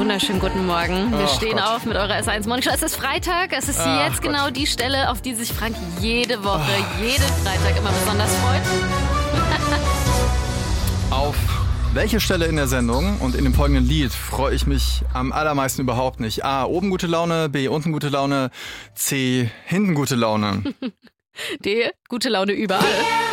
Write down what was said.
wunderschönen guten Morgen. Wir stehen Gott. auf mit eurer S1 Morning Show. Es ist Freitag. Es ist jetzt Gott. genau die Stelle, auf die sich Frank jede Woche, jeden Freitag immer besonders freut. Auf welche Stelle in der Sendung und in dem folgenden Lied freue ich mich am allermeisten überhaupt nicht? A, oben gute Laune, B, unten gute Laune, C, hinten gute Laune. D, gute Laune überall.